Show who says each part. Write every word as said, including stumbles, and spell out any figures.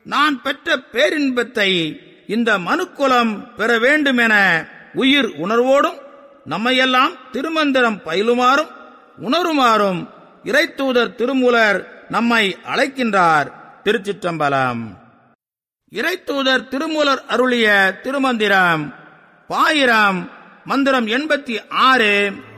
Speaker 1: நான் பெற்ற பேரின்பத்தை இந்த மனுக்குலம் பெற வேண்டுமென உயிர் உணர்வோடும் நம்மையெல்லாம் திருமந்திரம் பயிலுமாறும் உணருமாறும் இறைத்தூதர் திருமூலர் நம்மை அழைக்கின்றார். திருச்சிற்றம்பலம். இறைத்தூதர் திருமூலர் அருளிய திருமந்திரம் பாயிரம் மந்திரம் எண்பத்தி ஆறு.